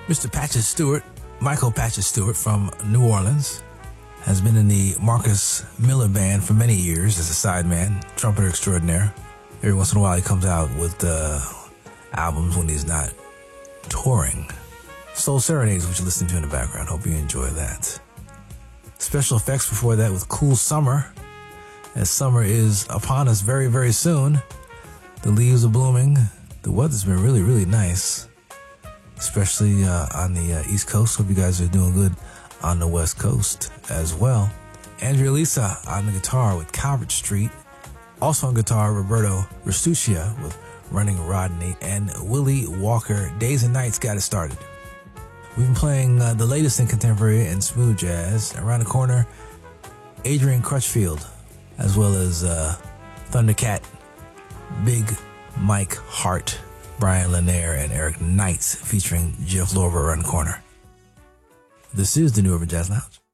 Mr. Patches Stewart, Michael Patches Stewart from New Orleans, has been in the Marcus Miller Band for many years as a sideman, trumpeter extraordinaire. Every once in a while he comes out with albums when he's not touring. Soul Serenades, which you're listening to in the background. Hope you enjoy that. Special effects before that with Cool Summer, as summer is upon us very, very soon. The leaves are blooming. The weather's been really, really nice, especially on the East Coast. Hope you guys are doing good on the West Coast as well. Andrea Lisa on the guitar with Calvert Street. Also on guitar, Roberto Restuccia with Running Rodney, and Willie Walker, Days and Nights Got It Started. We've been playing the latest in contemporary and smooth jazz. Around the corner, Adrian Crutchfield, as well as Thundercat, Big Mike Hart, Brian Lanier, and Eric Knights featuring Jeff Lorber around the corner. This is the New Urban Jazz Lounge.